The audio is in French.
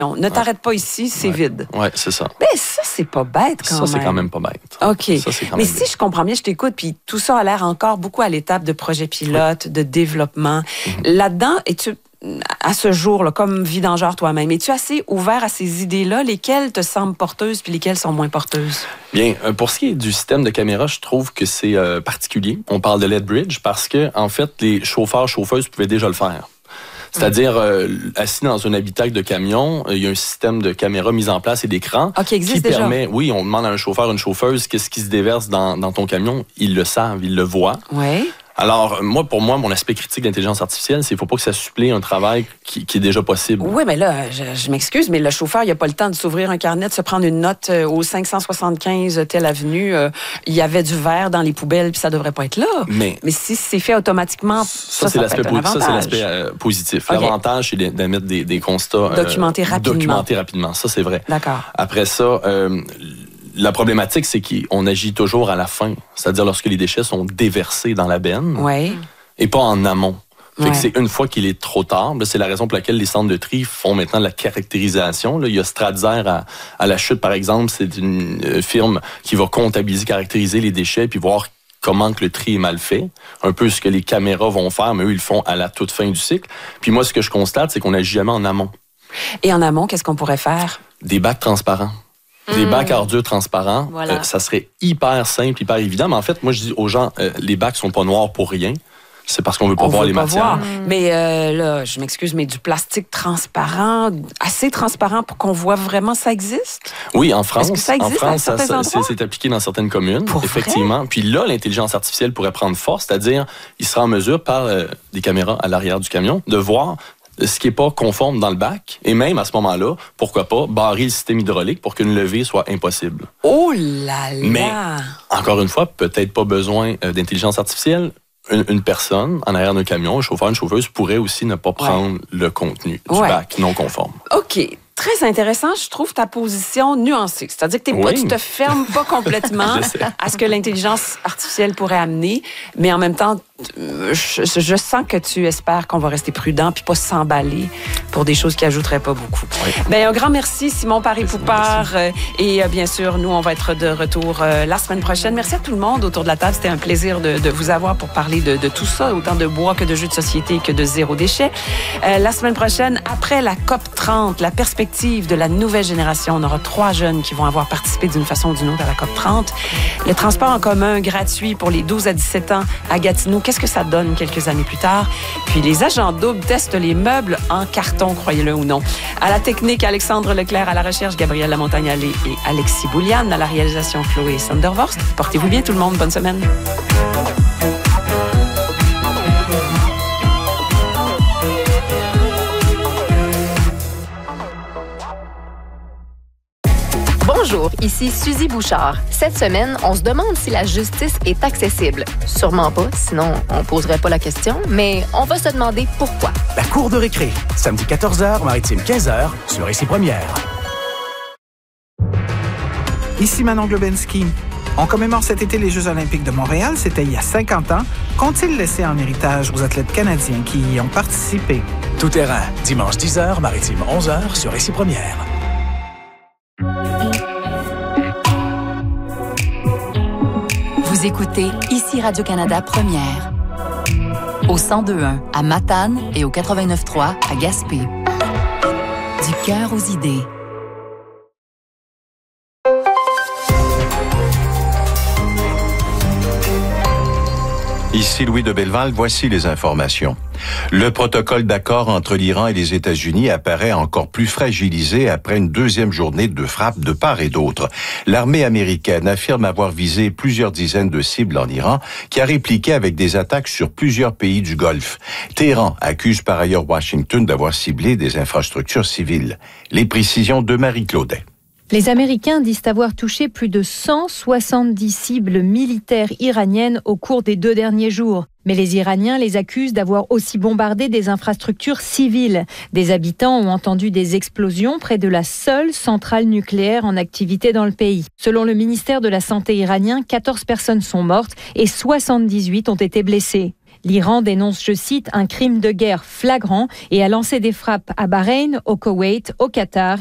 Non, ne t'arrête pas ici, c'est vide. Oui, c'est ça. Mais ça, c'est pas bête quand même. Ça, c'est quand même pas bête. OK. Ça, c'est quand Mais même si je comprends bien, je t'écoute, puis tout ça a l'air encore beaucoup à l'étape de projet pilote, de développement. Là-dedans, es-tu, à ce jour, là, comme vidangeur toi-même, es-tu assez ouvert à ces idées-là? Lesquelles te semblent porteuses, puis lesquelles sont moins porteuses? Bien, pour ce qui est du système de caméra, je trouve que c'est particulier. On parle de LED Bridge parce que, en fait, les chauffeurs-chauffeuses pouvaient déjà le faire. C'est-à-dire, assis dans un habitacle de camion, il y a un système de caméra mis en place et d'écran qui existe qui permet, oui, on demande à un chauffeur, une chauffeuse, qu'est-ce qui se déverse dans ton camion. Ils le savent, ils le voient. Oui. Alors, pour moi, mon aspect critique de l'intelligence artificielle, c'est qu'il ne faut pas que ça supplée un travail qui est déjà possible. Oui, mais là, je m'excuse, mais le chauffeur, il n'a pas le temps de s'ouvrir un carnet, de se prendre une note au 575 telle avenue. Il y avait du verre dans les poubelles, puis ça ne devrait pas être là. Mais si c'est fait automatiquement, ça c'est l'aspect positif. Okay. L'avantage, c'est d'émettre des constats documentés rapidement. Ça, c'est vrai. D'accord. Après ça... la problématique, c'est qu'on agit toujours à la fin, c'est-à-dire lorsque les déchets sont déversés dans la benne et pas en amont. Fait que c'est une fois qu'il est trop tard. C'est la raison pour laquelle les centres de tri font maintenant de la caractérisation. Là, il y a Stratzer à la Chute, par exemple. C'est une firme qui va comptabiliser, caractériser les déchets puis voir comment que le tri est mal fait. Un peu ce que les caméras vont faire, mais eux, ils le font à la toute fin du cycle. Puis moi, ce que je constate, c'est qu'on n'agit jamais en amont. Et en amont, qu'est-ce qu'on pourrait faire? Des bacs transparents. Des bacs ordures transparents, ça serait hyper simple, hyper évident. Mais en fait, moi, je dis aux gens, les bacs sont pas noirs pour rien. C'est parce qu'on veut pas voir les matières. Mais là, je m'excuse, mais du plastique transparent, assez transparent pour qu'on voit vraiment ça existe? Oui, en France. Est-ce que ça existe à certains endroits? C'est appliqué dans certaines communes, effectivement. Puis là, l'intelligence artificielle pourrait prendre force, c'est-à-dire, il sera en mesure, par des caméras à l'arrière du camion, de voir ce qui n'est pas conforme dans le bac. Et même à ce moment-là, pourquoi pas barrer le système hydraulique pour qu'une levée soit impossible. Oh là là! Mais, encore une fois, peut-être pas besoin d'intelligence artificielle. Une personne en arrière d'un camion, un chauffeur, une chauffeuse, pourrait aussi ne pas prendre le contenu du bac non conforme. OK. Très intéressant, je trouve ta position nuancée. C'est-à-dire que tu te fermes pas complètement à ce que l'intelligence artificielle pourrait amener, mais en même temps, je sens que tu espères qu'on va rester prudent puis pas s'emballer pour des choses qui ajouteraient pas beaucoup. Oui. Bien, un grand merci, Simon Paré-Poupard. Et bien sûr, nous, on va être de retour la semaine prochaine. Merci à tout le monde autour de la table. C'était un plaisir de vous avoir pour parler de tout ça, autant de bois que de jeux de société que de zéro déchet. La semaine prochaine, après la COP 30, la perspective de la nouvelle génération. On aura 3 jeunes qui vont avoir participé d'une façon ou d'une autre à la COP 30. Le transport en commun gratuit pour les 12 à 17 ans à Gatineau. Qu'est-ce que ça donne quelques années plus tard? Puis les agents doubles testent les meubles en carton, croyez-le ou non. À la technique, Alexandre Leclerc. À la recherche, Gabriel Lamontagne-Allé et Alexis Bouliane. À la réalisation, Chloé Sandervorst. Portez-vous bien tout le monde. Bonne semaine. Bonjour, ici Suzy Bouchard. Cette semaine, on se demande si la justice est accessible. Sûrement pas, sinon on poserait pas la question, mais on va se demander pourquoi. La cour de récré, samedi 14h, Maritime 15h, sur Ici Première. Ici Manon Globensky. On commémore cet été les Jeux olympiques de Montréal. C'était il y a 50 ans. Qu'ont-ils laissé en héritage aux athlètes canadiens qui y ont participé? Tout terrain, dimanche 10h, Maritime 11h, sur Ici Première. Vous écoutez Ici Radio-Canada Première. Au 102.1 à Matane et au 89.3 à Gaspé. Du cœur aux idées. Ici Louis de Belleval, voici les informations. Le protocole d'accord entre l'Iran et les États-Unis apparaît encore plus fragilisé après une deuxième journée de frappe de part et d'autre. L'armée américaine affirme avoir visé plusieurs dizaines de cibles en Iran, qui a répliqué avec des attaques sur plusieurs pays du Golfe. Téhéran accuse par ailleurs Washington d'avoir ciblé des infrastructures civiles. Les précisions de Marie Claudet. Les Américains disent avoir touché plus de 170 cibles militaires iraniennes au cours des 2 derniers jours. Mais les Iraniens les accusent d'avoir aussi bombardé des infrastructures civiles. Des habitants ont entendu des explosions près de la seule centrale nucléaire en activité dans le pays. Selon le ministère de la Santé iranien, 14 personnes sont mortes et 78 ont été blessées. L'Iran dénonce, je cite, un crime de guerre flagrant et a lancé des frappes à Bahreïn, au Koweït, au Qatar